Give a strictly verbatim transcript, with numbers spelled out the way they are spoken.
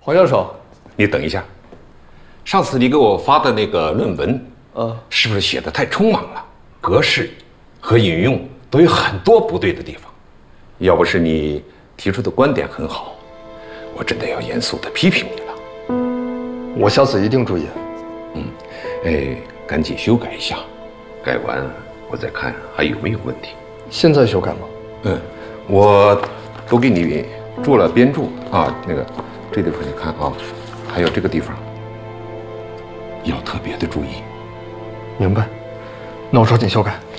黄教授， 你等一下，上次你给我发的那个论文， 呃， 是不是写的太匆忙了？格式和引用都有很多不对的地方。要不是你提出的观点很好，我真的要严肃的批评你了。 我下次一定注意。 嗯，哎，赶紧修改一下，改完我再看还有没有问题。 现在修改吗？ 嗯，我都给你做了编注啊，那个这地方你看啊，还有这个地方要特别的注意。 明白，那我抓紧修改。